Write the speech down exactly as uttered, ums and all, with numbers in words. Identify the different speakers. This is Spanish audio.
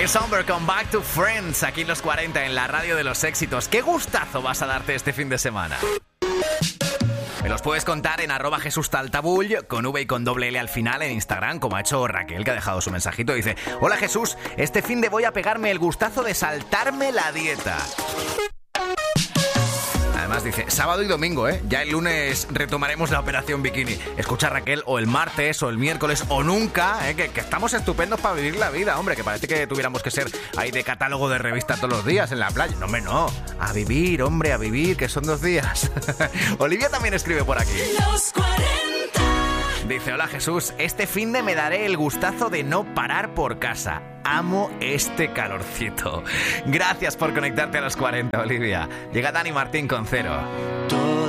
Speaker 1: Chris Somber con Back to Friends, aquí en los cuarenta, en la radio de los éxitos. ¿Qué gustazo vas a darte este fin de semana? Me los puedes contar en arroba Jesús Taltabull, con V y con doble L al final, en Instagram, como ha hecho Raquel, que ha dejado su mensajito. Dice: hola Jesús, este fin de voy a pegarme el gustazo de saltarme la dieta. Además dice, sábado y domingo, ¿eh? Ya el lunes retomaremos la operación bikini. Escucha, Raquel, o el martes, o el miércoles, o nunca, ¿eh? Que, que estamos estupendos para vivir la vida, hombre. Que parece que tuviéramos que ser ahí de catálogo de revista todos los días en la playa. No, hombre, no. A vivir, hombre, a vivir, que son dos días. Olivia también escribe por aquí.
Speaker 2: Los cuarenta.
Speaker 1: Dice, hola Jesús, este finde me daré el gustazo de no parar por casa. Amo este calorcito. Gracias por conectarte a los cuarenta, Olivia. Llega Dani Martín con Cero.